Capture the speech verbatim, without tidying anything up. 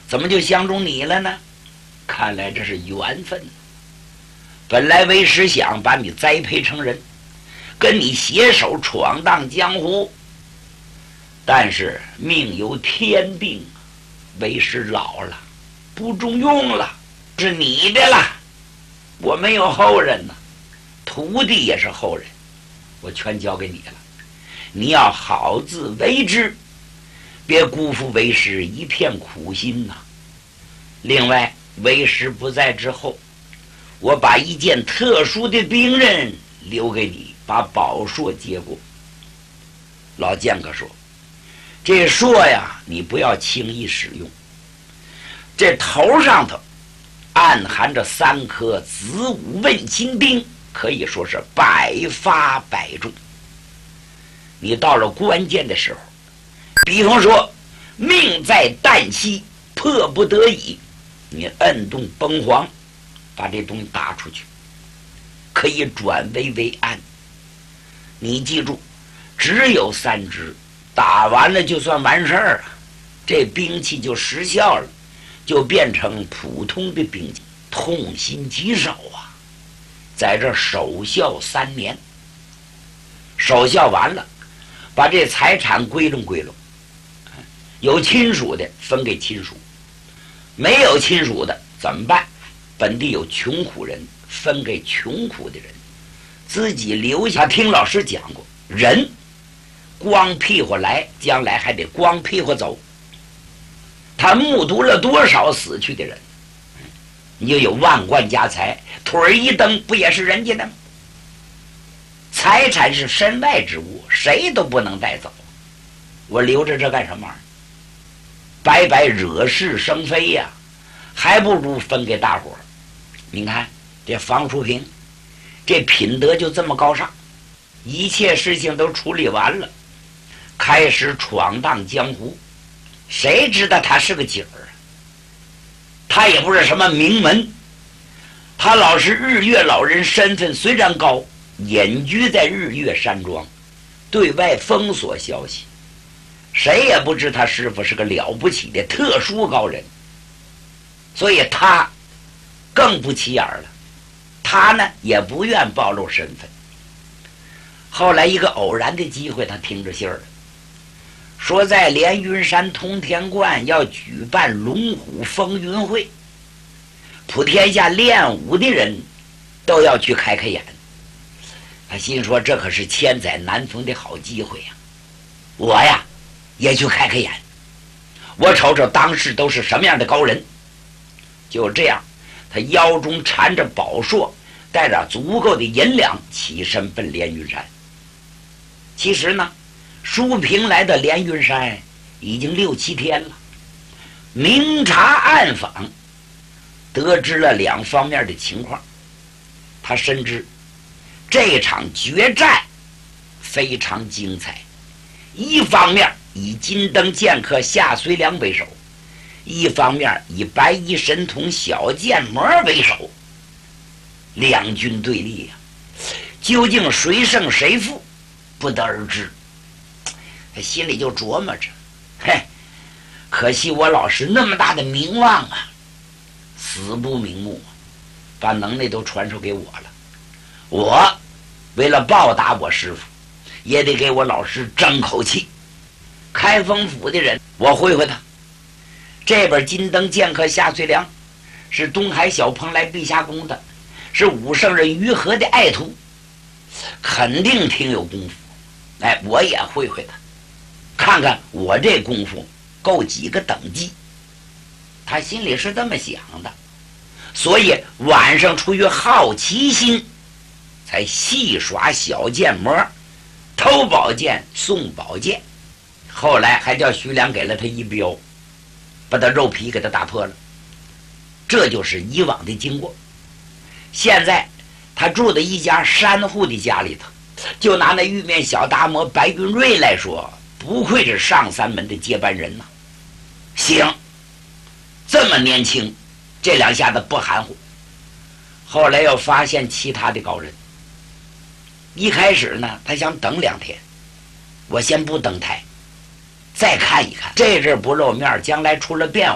怎么就相中你了呢？看来这是缘分。本来为师想把你栽培成人，跟你携手闯荡江湖，但是命由天定，为师老了，不中用了，是你的了。我没有后人呢，徒弟也是后人，我全交给你了。你要好自为之，别辜负为师一片苦心呐。另外，为师不在之后，我把一件特殊的兵刃留给你，把宝硕接过。老剑客说：“这硕呀，你不要轻易使用。这头上头暗含着三颗子午问金钉，可以说是百发百中。你到了关键的时候，比方说命在旦夕，迫不得已，你摁动崩簧，把这东西打出去，可以转危为安。你记住，只有三支，打完了就算完事儿啊，这兵器就失效了，就变成普通的兵器，痛心疾首啊！在这守孝三年，守孝完了，把这财产归拢归拢，有亲属的分给亲属，没有亲属的怎么办？本地有穷苦人，分给穷苦的人，自己留下。听老师讲过，人光屁股来，将来还得光屁股走。他目睹了多少死去的人，你就有万贯家财，腿儿一蹬，不也是人家的吗？财产是身外之物，谁都不能带走。我留着这干什么玩意儿？白白惹是生非呀、啊，还不如分给大伙儿。你看这房淑平，这品德就这么高尚，一切事情都处理完了，开始闯荡江湖。谁知道他是个景儿？他也不是什么名门，他老是日月老人，身份虽然高，隐居在日月山庄，对外封锁消息，谁也不知他师傅是个了不起的特殊高人，所以他更不起眼了。他呢也不愿暴露身份。后来一个偶然的机会，他听着信儿了，说在连云山通天观要举办龙虎风云会，普天下练武的人都要去开开眼。他心说这可是千载难逢的好机会呀、啊！我呀也去开开眼，我瞅瞅当时都是什么样的高人。就这样，他腰中缠着宝硕，带着足够的银两，起身奔连云山。其实呢，淑平来到连云山已经六七天了，明察暗访，得知了两方面的情况。他深知这场决战非常精彩，一方面以金灯剑客夏随良为首，一方面以白衣神童小剑魔为首，两军对立呀、啊，究竟谁胜谁负，不得而知。他心里就琢磨着，嘿，可惜我老师那么大的名望啊，死不瞑目，把能耐都传授给我了。我为了报答我师傅，也得给我老师争口气。开封府的人，我会会他。这本金灯剑客夏遂良是东海小蓬莱碧霞宫的，是武圣人于和的爱徒，肯定挺有功夫。哎，我也会会他，看看我这功夫够几个等级。他心里是这么想的，所以晚上出于好奇心，才戏耍小剑魔，偷宝剑送宝剑。后来还叫徐良给了他一镖，把他肉皮给他打破了。这就是以往的经过。现在他住的一家山户的家里头，就拿那玉面小达摩白云瑞来说，不愧是上三门的接班人呐、啊。行，这么年轻，这两下子不含糊。后来又发现其他的高人，一开始呢，他想等两天，我先不登台，再看一看，这阵不露面，将来出了变